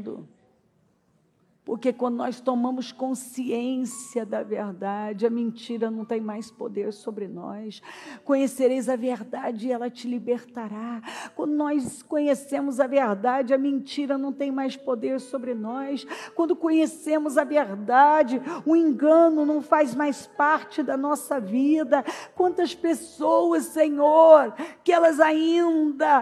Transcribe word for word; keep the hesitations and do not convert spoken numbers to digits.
vivendo. Porque quando nós tomamos consciência da verdade, a mentira não tem mais poder sobre nós. Conhecereis a verdade e ela te libertará. Quando nós conhecemos a verdade, a mentira não tem mais poder sobre nós. Quando conhecemos a verdade, o engano não faz mais parte da nossa vida. Quantas pessoas, Senhor, que elas ainda